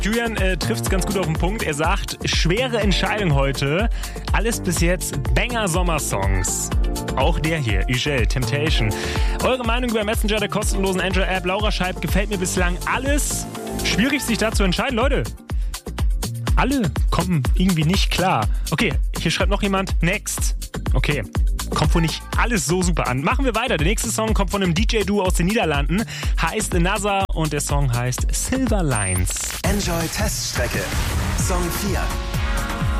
Julian trifft es ganz gut auf den Punkt. Er sagt, schwere Entscheidung heute. Alles bis jetzt Banger-Sommersongs. Auch der hier, Ugel, Temptation. Eure Meinung über Messenger der kostenlosen Android-App. Laura schreibt, gefällt mir bislang alles. Schwierig, sich da zu entscheiden, Leute. Alle kommen irgendwie nicht klar. Okay, hier schreibt noch jemand, next. Okay, kommt wohl nicht alles so super an. Machen wir weiter. Der nächste Song kommt von einem DJ-Duo aus den Niederlanden. Heißt Another und der Song heißt Silver Lines. Enjoy Teststrecke. Song 4.